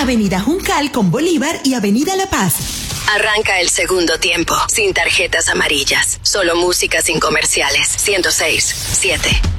Avenida Juncal con Bolívar y Avenida La Paz. Arranca el segundo tiempo, sin tarjetas amarillas, solo música sin comerciales. 106.7